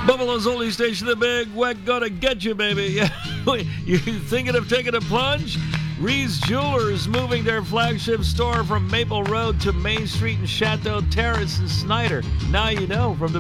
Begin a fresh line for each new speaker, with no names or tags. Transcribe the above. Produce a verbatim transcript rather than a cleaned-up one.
Buffalo's only station, the Big Weck, gonna get you, baby. Yeah. You thinking of taking a plunge? Reed's Jewelers moving their flagship store from Maple Road to Main Street in Chateau Terrace in Snyder. Now you know, from the